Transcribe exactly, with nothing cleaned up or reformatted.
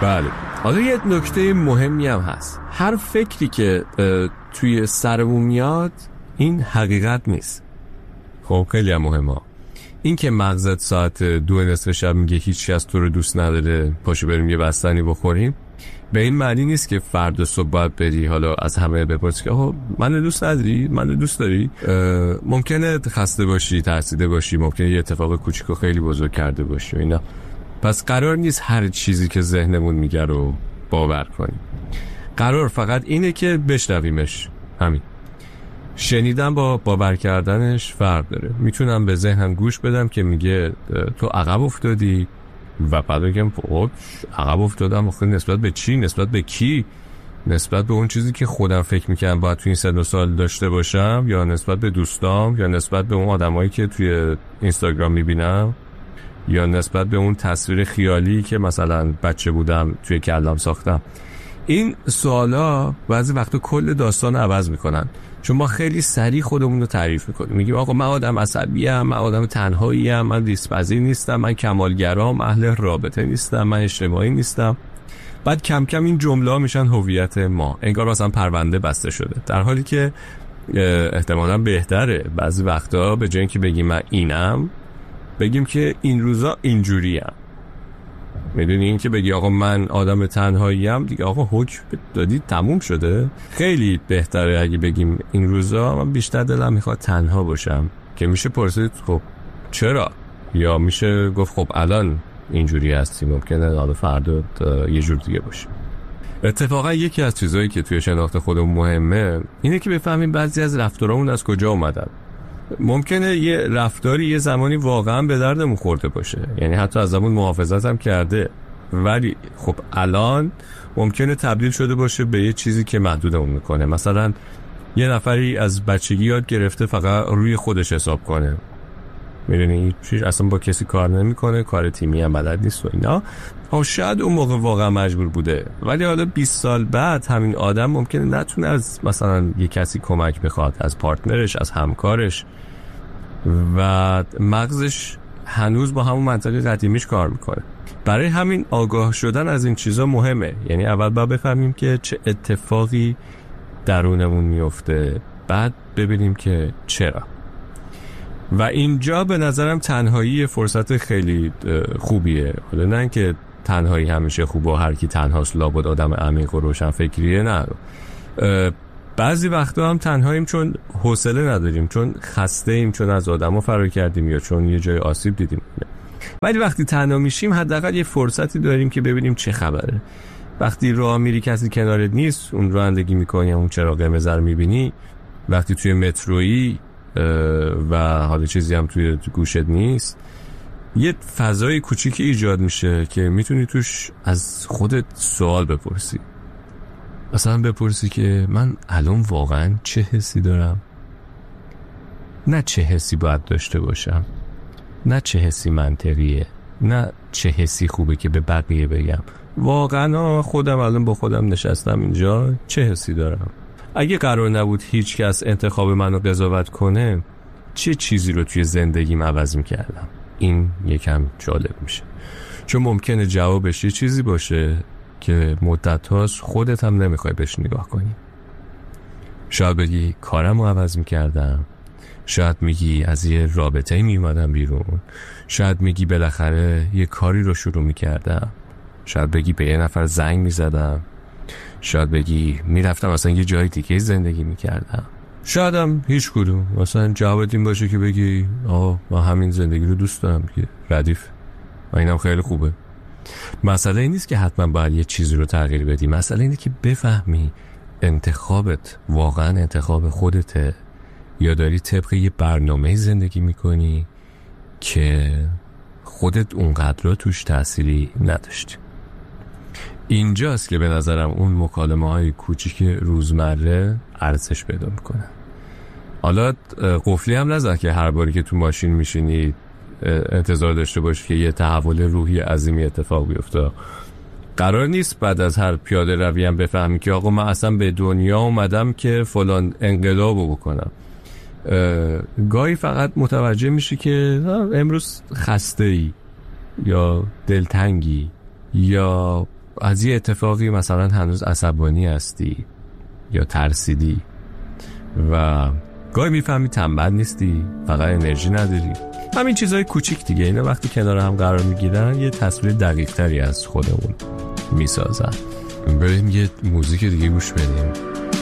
بله. حالا یه نکته مهمی هم هست. هر فکری که توی سرمون میاد این حقیقت نیست. خب خیلی هم مهمه. این که مغزت ساعت دو نصف شب میگه هیچ کس تو رو دوست نداره، پاشو بریم یه بستنی بخوریم، به این معنی نیست که فردا صبح باید بری حالا از همه بپرسی که آها منو دوست نداری، منو دوست داری. ممکنه خسته باشی، ترسیده باشی، ممکنه یه اتفاق کوچیکو خیلی بزرگ کرده باشی و اینا. پس قرار نیست هر چیزی که ذهنمون میگه رو باور کنیم. قرار فقط اینه که بشنویمش. همین. شنیدن با باور کردنش فرق داره. میتونم به ذهنم گوش بدم که میگه تو عقب افتادی و بعد بگم خب عقب افتادم آخه نسبت به چی؟ نسبت به کی؟ نسبت به اون چیزی که خودم فکر میکنم باید توی این سن و سال داشته باشم، یا نسبت به دوستام، یا نسبت به اون آدمایی که توی اینستاگرام میبینم، یا نسبت به اون تصویر خیالی که مثلا بچه بودم توی کلم ساختم. این سوالا بعضی وقتا کل داستان عوض میکنن، چون ما خیلی سریع خودمون رو تعریف میکنیم. میگیم آقا من آدم عصبیم، من آدم تنهاییم، من ریسپذیر نیستم، من کمالگرام، اهل رابطه نیستم، من اجتماعی نیستم. بعد کم کم این جمله ها میشن هویت ما، انگار مثلا پرونده بسته شده، در حالی که احتمالاً بهتره بعضی وقتا به جای اینکه بگیم من اینم، بگیم که این روزا اینجوریم. میدونی این که بگی آقا من آدم تنهاییم، دیگه آقا حکم دادی تموم شده. خیلی بهتره اگه بگیم این روزا من بیشتر دلم میخواد تنها باشم، که میشه پرسید خب چرا، یا میشه گفت خب الان اینجوری هستی، ممکنه حالا فردا یه جور دیگه باشه. اتفاقا یکی از چیزایی که توی شناخت خودمون مهمه اینه که بفهمیم بعضی از رفتارامون از کجا اومدن. ممکنه یه رفتاری یه زمانی واقعا به دردمون خورده باشه، یعنی حتی از زمان محافظت هم کرده، ولی خب الان ممکنه تبدیل شده باشه به یه چیزی که محدودمون میکنه. مثلا یه نفری از بچگی یاد گرفته فقط روی خودش حساب کنه، میدونی چیز اصلا با کسی کار نمیکنه، کار تیمی هم بلد نیست و اینا. ها شاید اون موقع واقعا مجبور بوده، ولی حالا بیست سال بعد همین آدم ممکنه نتونه از مثلا یه کسی کمک بخواد، از پارتنرش، از همکارش، و مغزش هنوز با همون منطقه قدیمیش کار میکنه. برای همین آگاه شدن از این چیزا مهمه. یعنی اول باید بفهمیم که چه اتفاقی درونمون میفته، بعد ببینیم که چرا. و اینجا به نظرم تنهایی فرصت خیلی خوبیه. حالا نه که تنهایی همیشه خوبه و هر کی تنهاست لابد آدم عمیق و روشن فکریه، نه. بعضی وقتا هم تنهاییم چون حوصله نداریم، چون خسته ایم، چون از آدمو فرار کردیم، یا چون یه جای آسیب دیدیم. ولی وقتی تنها میشیم حداقل یه فرصتی داریم که ببینیم چه خبره. وقتی راه میری کسی کنارت نیست، اون رانندگی میکنی، اون چراغ قرمز رو میبینی، وقتی توی مترویی و حالا چیزی هم توی گوشت نیست، یه فضای کوچیکی ایجاد میشه که میتونی توش از خودت سوال بپرسی. مثلا بپرسی که من الان واقعا چه حسی دارم؟ نه چه حسی باید داشته باشم، نه چه حسی منطقیه، نه چه حسی خوبه که به بقیه بگم. واقعا خودم الان با خودم نشستم اینجا، چه حسی دارم؟ اگه قرار نبود هیچ کس انتخاب منو قضاوت کنه، چه چیزی رو توی زندگیم عوض میکردم؟ این یکم جالب میشه، چون ممکنه جوابش یه چیزی باشه که مدت هاست خودت هم نمیخوای بهش نگاه کنی. شاید بگی کارم رو عوض میکردم، شاید میگی از یه رابطه میومدم بیرون، شاید میگی بالاخره یه کاری رو شروع میکردم، شاید بگی به یه نفر زنگ میزدم، شاید بگی میرفتم مثلا یه جای دیگه زندگی میکردم، شاید هم هیچ کدوم. مثلا جوابت این باشه که بگی آه من همین زندگی رو دوست دارم که ردیف و اینم خیلی خوبه. مسئله این نیست که حتما باید یه چیزی رو تغییر بدی، مسئله اینه که بفهمی انتخابت واقعا انتخاب خودته، یا داری طبق یه برنامه زندگی میکنی که خودت اونقدر توش تأثیری نداشتی. اینجاست که به نظرم اون مکالمه های کوچیک روزمره ارزش پیدا میکنه. حالا قفلی هم نزن که هر باری که تو ماشین میشینی انتظار داشته باشی که یه تحول روحی عظیمی اتفاق بیفته. قرار نیست بعد از هر پیاده روی هم بفهمی که آقا من اصلا به دنیا اومدم که فلان انقلابو بکنم. گاهی فقط متوجه میشی که امروز خسته ای، یا دلتنگی، یا از یه اتفاقی مثلا هنوز عصبانی هستی یا ترسیدی و گاهی میفهمی تنبل نیستی، فقط انرژی نداری. همین چیزای کوچیک دیگه، اینا وقتی کنار هم قرار میگیرن یه تصویر دقیق تری از خودمون میسازن. بریم یه موزیک دیگه گوش بدیم.